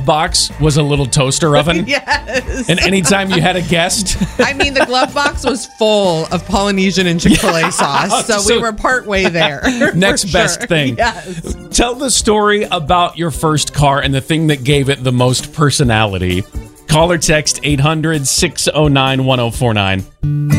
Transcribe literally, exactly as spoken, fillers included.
glove box was a little toaster oven. Yes. And anytime you had a guest. I mean, the glove box was full of Polynesian and Chick-fil-A sauce, so, So- we were part way there. Next for best sure. thing. Yes. Tell the story about your first car and the thing that gave it the most personality. Call or text eight hundred, six oh nine, one oh four nine.